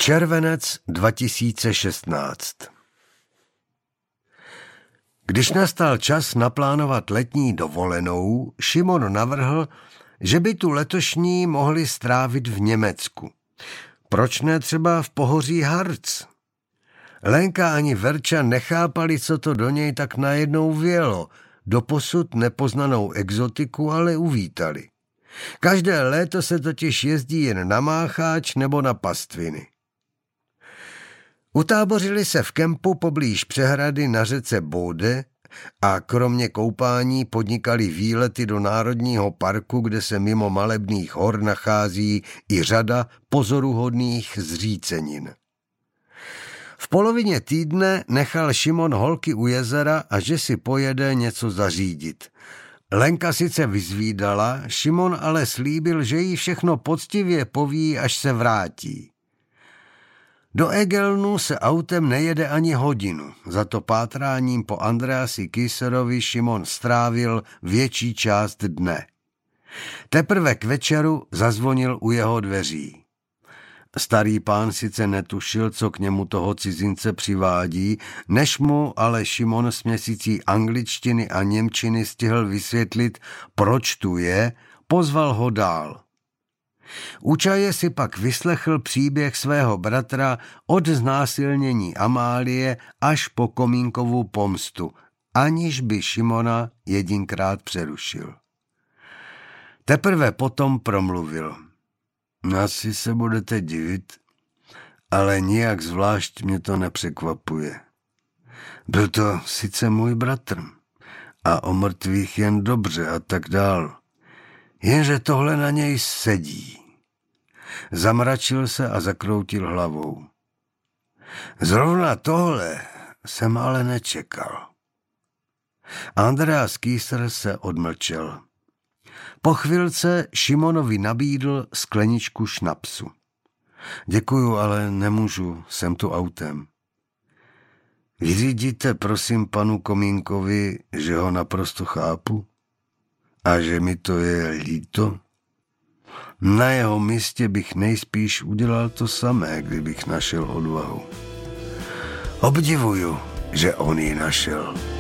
Červenec 2016. Když nastal čas naplánovat letní dovolenou, Šimon navrhl, že by tu letošní mohli strávit v Německu. Proč ne třeba v pohoří Harz? Lenka ani Verča nechápali, co to do něj tak najednou vjelo. Doposud nepoznanou exotiku ale uvítali. Každé léto se totiž jezdí jen na Mácháč nebo na pastviny. Utábořili se v kempu poblíž přehrady na řece Bode a kromě koupání podnikali výlety do národního parku, kde se mimo malebných hor nachází i řada pozoruhodných zřícenin. V polovině týdne nechal Šimon holky u jezera a že si pojede něco zařídit. Lenka sice vyzvídala, Šimon ale slíbil, že jí všechno poctivě poví, až se vrátí. Do Egelnu se autem nejede ani hodinu, za to pátráním po Andreasi Kieserovi Šimon strávil větší část dne. Teprve k večeru zazvonil u jeho dveří. Starý pán sice netušil, co k němu toho cizince přivádí, než mu ale Šimon s měsící angličtiny a němčiny stihl vysvětlit, proč tu je, pozval ho dál. U čaje si pak vyslechl příběh svého bratra od znásilnění Amálie až po Komínkovu pomstu, aniž by Šimona jedinkrát přerušil. Teprve potom promluvil. Asi se budete divit, ale nijak zvlášť mě to nepřekvapuje. Byl to sice můj bratr a o mrtvých jen dobře a tak dál, jenže tohle na něj sedí. Zamračil se a zakroutil hlavou. Zrovna tohle jsem ale nečekal. Andreas Kieser se odmlčel. Po chvilce Šimonovi nabídl skleničku šnapsu. Děkuju, ale nemůžu, jsem tu autem. Vyřídíte prosím panu Komínkovi, že ho naprosto chápu a že mi to je líto? Na jeho místě bych nejspíš udělal to samé, kdybych našel odvahu. Obdivuju, že on ji našel.